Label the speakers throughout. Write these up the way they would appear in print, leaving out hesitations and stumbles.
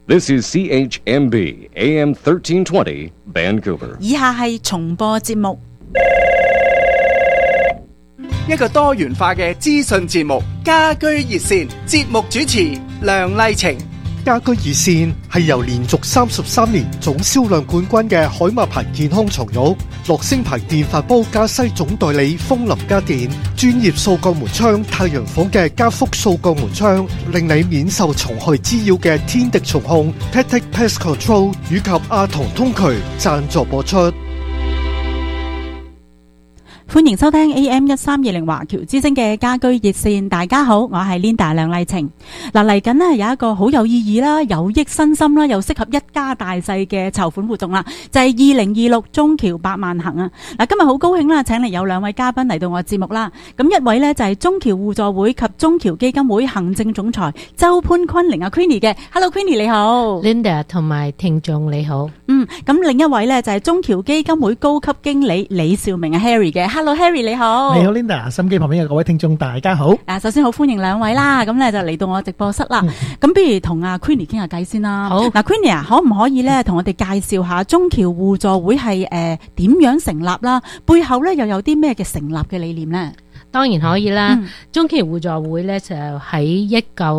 Speaker 1: This is CHMB AM 1320 Vancouver。
Speaker 2: 以下係重播節目。
Speaker 3: 一個多元化嘅資訊節目，家居熱線，節目主持梁麗晴。
Speaker 4: 家居熱線係由連續33年總銷量冠軍嘅海馬牌健康床褥、樂聲牌電飯煲加西總代理風林家電、專業掃鋼門窗太陽房嘅加福掃鋼門窗，令你免受蟲害滋擾嘅天敵蟲控 Tactic Pest Control 以及阿童通渠贊助播出。
Speaker 2: 歡迎收聽 AM1320 華僑之聲嘅家居熱線。大家好，我係 Linda 梁麗晴。嚟緊呢有一個好有意義啦、有益身心啦，又適合一家大細嘅籌款活動啦，就係2026中僑百萬行啊！今日好高興啦，請嚟有兩位嘉賓嚟到我節目啦。咁一位呢就係中僑互助會及中僑基金會行政總裁周潘坤玲啊 Queenie 嘅。Hello Queenie 你好
Speaker 5: ，Linda 同埋聽眾你好。
Speaker 2: 咁另一位呢就係中僑基金會高級經理李兆明啊 Harry 嘅。Hello Harry 你好。
Speaker 6: 你好 Linda， 心機旁邊嘅各位聽眾大家好。
Speaker 2: 首先好歡迎兩位啦，咁咧就嚟到我直播室啦。咁不如同阿 Queenie 傾下偈先啦。
Speaker 5: 好。
Speaker 2: Queenie 啊，可唔可以咧同我哋介紹下中僑互助會係點樣成立啦？背後咧又有啲咩嘅成立嘅理念咧？
Speaker 5: 當然可以啦。中僑互助會咧就喺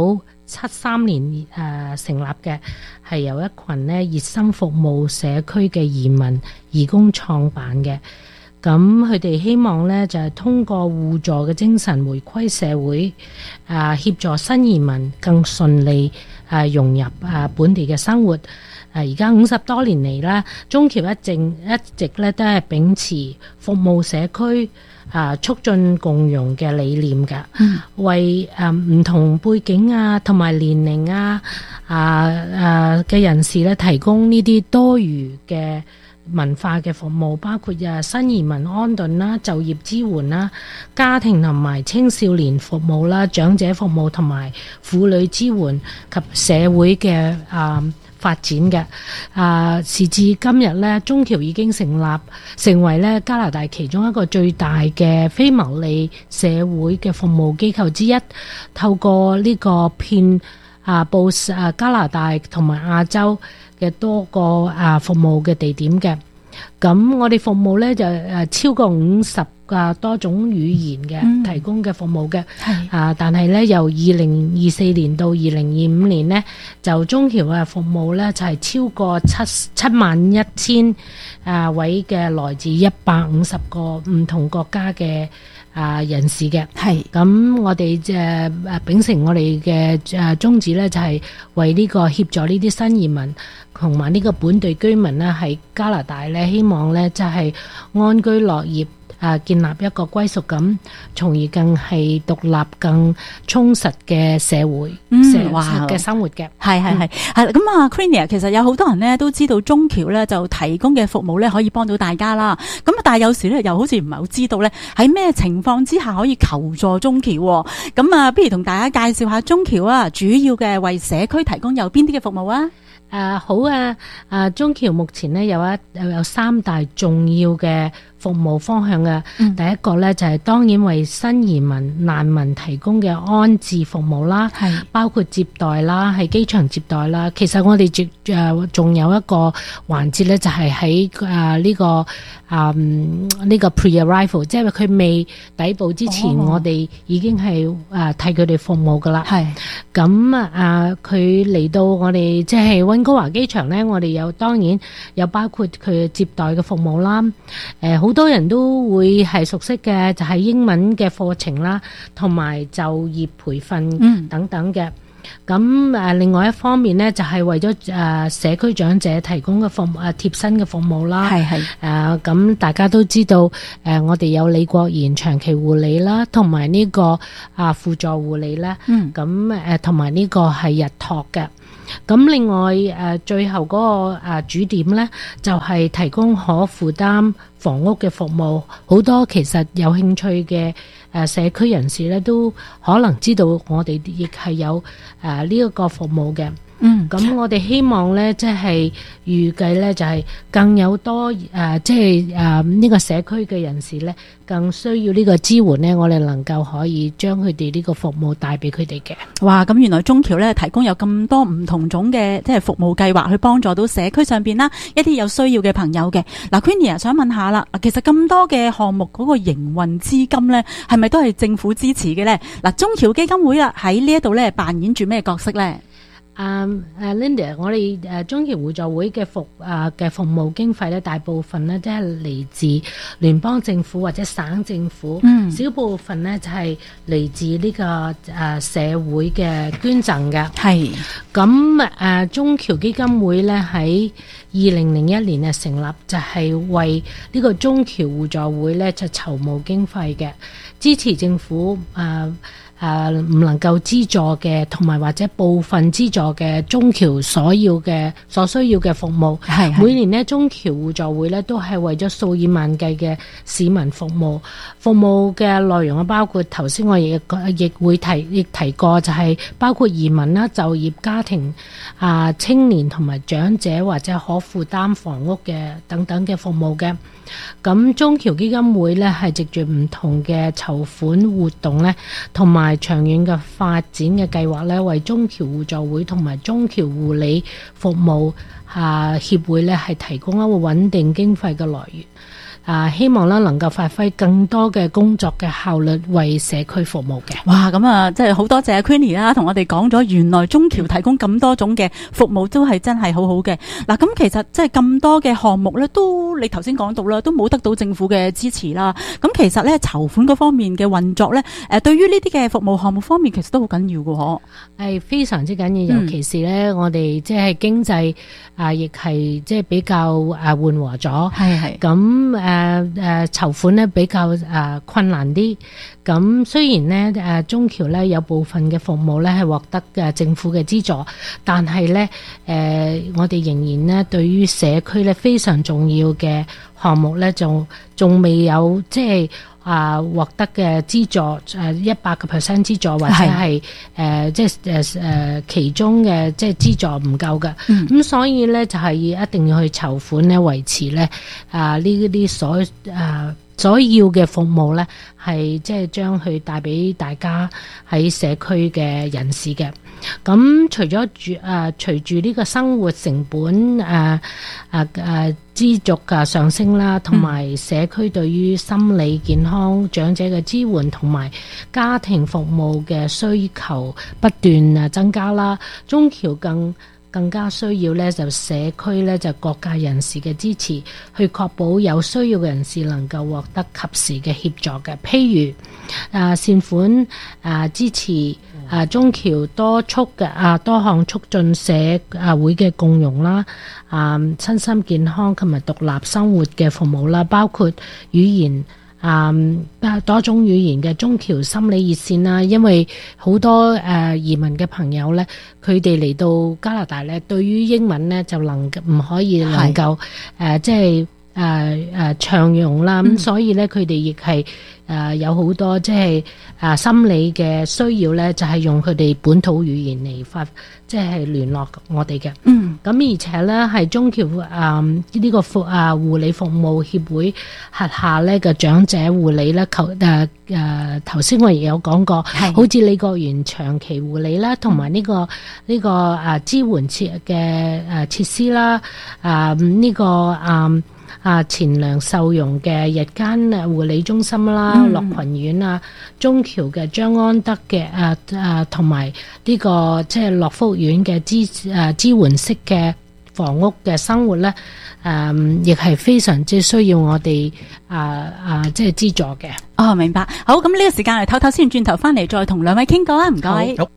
Speaker 5: 1973年成立嘅，係由一群咧熱心服務社區嘅移民義工創辦嘅。咁佢哋希望咧就係通過互助嘅精神回饋社會，協助新移民更順利融入本地嘅生活。而家50多年嚟啦，中僑一直咧都係秉持服務社區、促進共融嘅理念㗎，為唔同背景同埋年齡嘅人士咧提供呢啲多餘嘅文化嘅服務，包括新移民安頓啦、就業支援啦、家庭同埋青少年服務啦、長者服務同埋婦女支援及社會嘅發展嘅。時至今日咧，中僑已經成為咧加拿大其中一個最大嘅非牟利社會嘅服務機構之一，透過呢個遍佈加拿大同埋亞洲嘅多個服務嘅地點嘅。咁我哋服務咧就超過50多種語言嘅提供嘅服務嘅。但係咧由2024年到2025年呢，就中僑嘅服務咧就係超過71000位嘅來自150個唔同國家嘅人士嘅。咁我哋秉承我哋嘅宗旨咧，就係為呢個協助呢啲新移民同埋呢個本地居民咧喺加拿大咧，希望咧就係安居樂業，建立一個歸屬感，從而更係獨立、更充實嘅社會嘅生活嘅。
Speaker 2: 係咁Queenie 其實有好多人咧都知道中僑咧就提供嘅服務咧可以幫到大家啦。咁但係有時咧又好似唔係好知道咧喺咩情況之下可以求助中僑。咁不如同大家介紹下中僑啊，主要嘅為社區提供有邊啲嘅服務啊？
Speaker 5: 好啊！中僑目前咧有3大重要嘅服務方向嘅。第一個咧就係當然為新移民難民提供嘅安置服務啦，包括接待啦，喺機場接待啦。其實我哋仲有一個環節咧，就係喺呢個 pre-arrival， 即係佢未抵埗之前，我哋已經係替佢哋服務噶啦。咁佢嚟到我哋即係溫哥華機場咧，我哋當然有包括佢接待嘅服務啦。好多人都會係熟悉嘅，就係英文嘅課程啦，同埋就業培訓等等嘅。咁另外一方面呢，就係為咗社區長者提供嘅服務貼身嘅服務啦。咁大家都知道我哋有李國賢長期護理啦，同埋呢個輔助護理啦。咁同埋呢個係日托嘅。咁另外最後嗰個主點呢，就係提供可負擔房屋嘅服務。好多其實有興趣嘅社區人士呢，都可能知道我哋亦係有呢一個服務嘅。 咁我哋希望咧，即係預計咧，就係更有多呢個社區嘅人士咧，更需要呢個支援咧，我哋能夠可以將佢哋呢個服務帶俾佢哋嘅。
Speaker 2: 哇！咁原來中僑咧提供有咁多唔同種嘅即係服務計劃，去幫助到社區上邊啦一啲有需要嘅朋友嘅。嗱 ，Queenie 啊，想問下啦，其實咁多嘅項目嗰個營運資金咧，係咪都係政府支持嘅咧？嗱，中僑基金會啦喺呢一度咧扮演住咩角色咧
Speaker 5: ？Linda， 我哋中僑互助會嘅服務經費咧，大部分咧都係嚟自聯邦政府或者省政府，小部分咧就係嚟自呢個社會嘅捐贈嘅。係咁中僑基金會咧喺2001年成立，就係為呢個中僑互助會咧就籌募經費嘅，支持政府唔能夠資助嘅，同埋或者部分資助嘅中僑所需要嘅服務。係每年呢，中僑互助會呢都係為咗數以萬計嘅市民服務。服務嘅內容包括頭先我亦提過，就係包括移民啦、就業、家庭、青年同埋長者或者可負擔房屋嘅等等嘅服務嘅。咁中僑基金會呢係藉住唔同嘅籌款活動呢，同埋長遠嘅發展嘅計劃呢，為中僑互助會同埋中僑護理服務協會呢係提供一個穩定經費嘅來源。希望咧能夠發揮更多嘅工作嘅效率，為社區服務嘅。哇，咁啊，即係好多謝 Queenie 啦，同我哋講咗原來中僑提供咁多種嘅服務都係真係好好嘅。嗱，咁其實即係咁多嘅項目咧，都你頭先講到啦，都冇得到政府嘅支持啦。咁其實咧籌款嗰方面嘅運作咧，對於呢啲嘅服務項目方面，其實都好緊要嘅嗬。係非常之緊要，尤其是咧我哋即係經濟亦係即係比較緩和咗。係咁籌款咧比較困難啲，咁雖然咧中僑咧有部分嘅服務咧係獲得嘅政府嘅資助，但係咧我哋仍然咧對於社區咧非常重要嘅項目咧仲未有即係獲得嘅資助100% 資助，或者係其中嘅即係資助唔夠嘅，咁所以咧就係一定要去籌款咧維持咧呢啲所要嘅服務咧係即係將佢帶俾大家喺社區嘅人士嘅。咁隨住呢個生活成本持續上升啦，同埋社區對於心理健康、長者嘅支援同埋家庭服務嘅需求不斷增加啦，中僑更加需要咧就社區咧就各界人士嘅支持，去確保有需要嘅人士能夠獲得及時嘅協助嘅。譬如善款支持中僑多項促進社會嘅共融啦，身心健康同埋獨立生活嘅服務啦，包括語言多種語言嘅中僑心理熱線啦，因為好多移民嘅朋友咧，佢哋嚟到加拿大咧，對於英文咧就唔可以能夠即係暢用啦，咁所以咧佢哋亦係有好多即係心理嘅需要咧，就係用佢哋本土語言嚟即係聯絡我哋嘅。咁而且咧係中僑呢個護理服務協會轄下咧嘅長者護理咧，頭先我亦有講過，好似李國元長期護理啦，同埋呢個支援設施啦，呢個前梁秀容嘅日間護理中心啦，樂群院中僑嘅張安德嘅同埋呢個即係樂福院嘅支援式嘅房屋嘅生活咧，亦係非常之需要我哋即係資助嘅。哦，明白。好，咁呢個時間嚟唞唞先，轉頭翻嚟再同兩位傾過啊，唔該。好。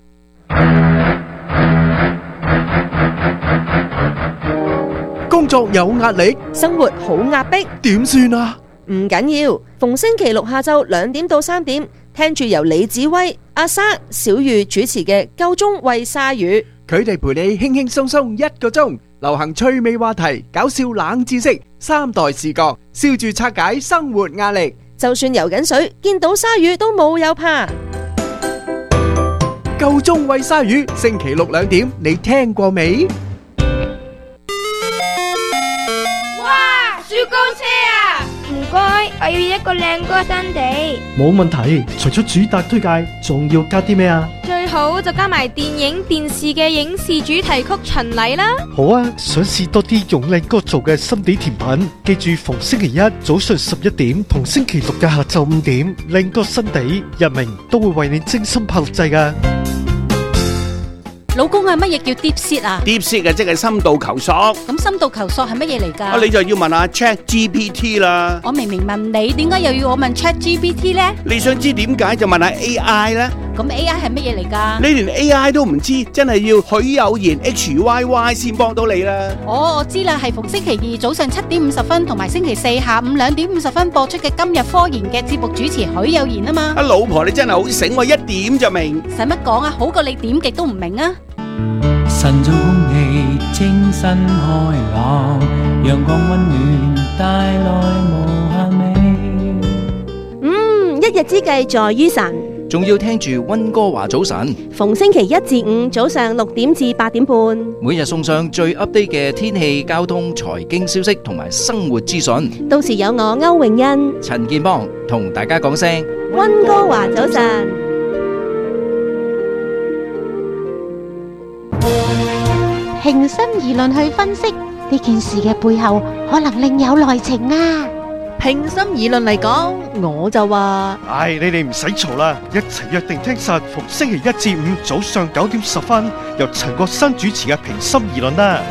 Speaker 3: 工作有壓力，
Speaker 7: 生活好壓迫，
Speaker 3: 點算啊？
Speaker 7: 唔緊要，逢星期六下晝2點到3點，聽住由李子威、阿莎、小玉主持嘅《夠鐘喂鯊魚》，
Speaker 3: 佢哋陪你輕輕鬆鬆1個鐘，流行趣味話題、搞笑冷知識、3代視角，笑住拆解生活壓力。
Speaker 7: 就算游緊水，見到鯊魚都冇有怕。
Speaker 3: 夠鐘餵鯊魚，星期六2點，你聽過未？
Speaker 8: 哇！雪糕車啊！唔該，我要一個靚歌新地。
Speaker 4: 冇問題，除咗主打推介，仲要加啲咩啊？
Speaker 8: 最好就加埋電影、電視嘅影視主題曲巡禮啦。
Speaker 4: 好啊，想試多啲用靚歌做嘅心地甜品，記住逢星期一早上11點同星期六嘅下晝5點，靚歌新地日明都會為你精心拍錄製㗎。
Speaker 2: 老公啊，乜嘢叫 deep seat 啊
Speaker 9: ？deep seat 即係深度求索。
Speaker 2: 咁深度求索係乜嘢嚟㗎？
Speaker 9: 你就要問下 ChatGPT 啦。
Speaker 2: 我明明問你，點解又要我問 ChatGPT 呢？
Speaker 9: 你想知點解就問下 AI 啦。
Speaker 2: 咁 AI 係乜嘢嚟㗎？
Speaker 9: 你連 AI 都唔知，真係要許有言 HYY 先幫到你啦。
Speaker 2: 我知啦，係逢星期二早上7點50分同埋星期四下午2點50分播出嘅今日科研嘅節目主持許有言啊嘛。
Speaker 9: 老婆你真係好醒喎，一點就明。
Speaker 2: 使乜講啊？好過你點極都唔明啊！
Speaker 10: 晨早空氣清新開朗，陽光溫暖帶來無限美。
Speaker 7: 一日之計在於晨，
Speaker 11: 仲要聽住溫哥華早晨，
Speaker 7: 逢星期1至5早上6點至8點半，
Speaker 11: 每日送上最 update 嘅天氣、交通、財經消息同埋生活資訊。
Speaker 7: 到時有我歐永欣、
Speaker 11: 陳建邦同大家講聲
Speaker 7: 溫哥華早晨。
Speaker 12: 平心而論去分析呢件事嘅背後，可能另有內情啊！
Speaker 7: 平心而論嚟講，我就話：
Speaker 4: 你哋唔使嘈啦，一齊約定聽實逢星期1至5早上9點10分，由陳國新主持嘅平心而論啦。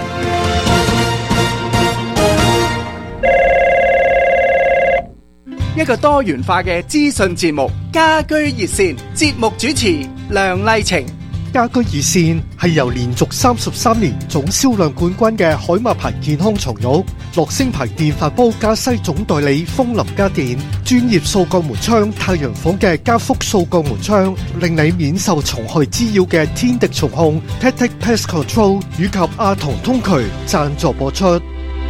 Speaker 3: 一個多元化嘅資訊節目，家居熱線節目主持梁麗晴。
Speaker 4: 家居熱線係由連續33年總銷量冠軍嘅海馬牌健康床褥、樂聲牌電飯煲加西總代理風林家電、專業掃鋼門窗太陽房嘅加福掃鋼門窗，令你免受蟲害滋擾嘅天敵蟲控 Tactic Pest Control 以及阿童通渠贊助播出。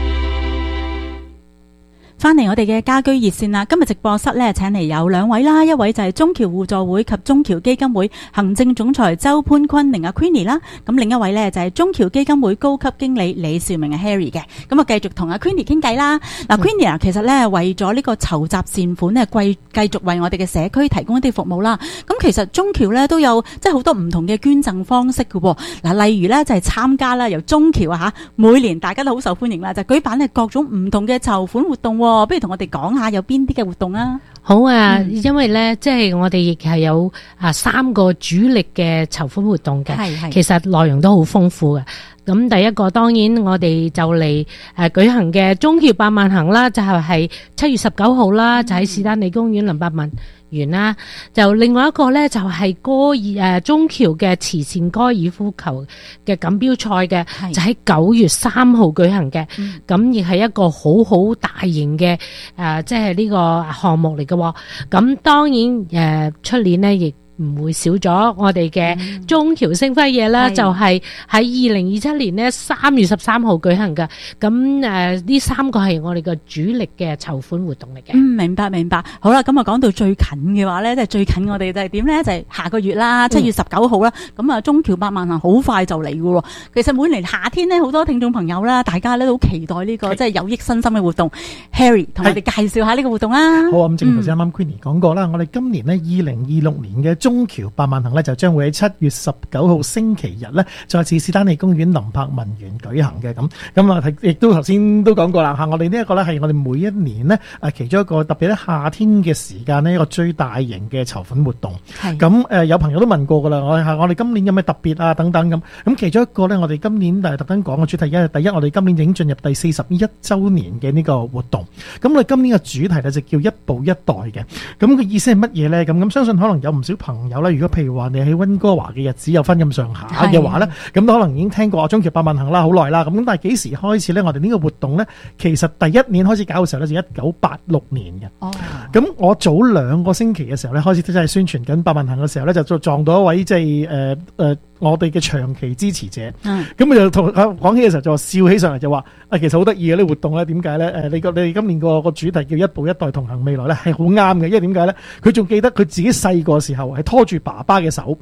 Speaker 2: 翻嚟我哋嘅家居熱線啦，今日直播室咧請嚟有2位啦，一位就係中僑互助會及中僑基金會行政總裁周潘坤寧阿 Queenie 啦，咁另一位咧就係中僑基金會高級經理李兆明阿 Harry 嘅，咁啊繼續同阿 Queenie 傾偈啦。嗱 Queenie 啊，其實咧為咗呢個籌集善款咧，繼續為我哋嘅社區提供一啲服務啦。咁其實中僑咧都有即係好多唔同嘅捐贈方式嘅喎。嗱，例如咧就係參加啦，由中僑啊嚇，每年大家都好受歡迎啦，就舉辦咧各種唔同嘅籌款活動。不如同我哋講下有邊啲嘅活動啊？
Speaker 5: 好啊，因為咧，即係我哋亦係有3個主力嘅籌款活動嘅，其實內容都好豐富嘅。咁第一個當然我哋就嚟舉行嘅中僑百萬行啦，就係7月19號啦，就喺士丹利公園林百文園啦。就另外一個咧就係中僑嘅慈善高爾夫球嘅錦標賽嘅，就喺9月3號舉行嘅。咁亦係一個好大型嘅即係呢個項目嚟嘅。咁當然出年呢亦唔會少咗我哋嘅中僑星輝夜啦，就係喺2027年呢3月13號舉行嘅。咁呢3個係我哋嘅主力嘅籌款活動嚟嘅。
Speaker 2: 明白。好啦，咁啊講到最近嘅話咧，即係最近我哋就係點咧？就係下個月啦，7月19號啦。咁啊，中僑百萬行好快就嚟嘅喎。其實每年夏天呢，好多聽眾朋友啦，大家咧都好期待呢個即係有益身心嘅活動。Harry 同我哋介紹下呢個活動啦。
Speaker 6: 好啊，咁正如頭先啱啱 Queenie 講過啦，我哋今年呢2026年嘅中僑百萬行呢，就將會喺7月19號星期日呢，再次士丹利公園林柏文園舉行嘅。咁啊，亦都頭先都講過啦，我哋呢一個呢係我哋每一年呢其中一個特別喺夏天嘅時間呢，一個最大型嘅籌款活動。咁有朋友都問過噶啦，我哋今年有咩特別啊等等咁。咁其中一個呢，我哋今年特登講嘅主題，第一我哋今年已經進入第41週年嘅呢個活動。咁我哋今年嘅主題呢，就叫一步一代嘅。咁個意思係乜嘢呢？咁相信可能有唔少朋友呢，如果譬如話你喺溫哥華嘅日子有分咁上下嘅話呢，咁可能已經聽過中僑百萬行啦，好耐啦。咁但係幾時開始呢？我哋呢個活動呢，其實第一年開始搞嘅時候呢，就1986年嘅。咁我早2個星期嘅時候呢，開始真係宣傳緊百萬行嘅時候呢，就撞到一位即係我哋嘅長期支持者。咁佢就同講起嘅時候就笑起上嚟就話其實好得意嘅呢個活動呢，點解呢？你今年個主題叫一步一代同行未來呢，係好啱嘅，因為點解呢？佢仲記得佢自己細個時候係拖住爸爸嘅手，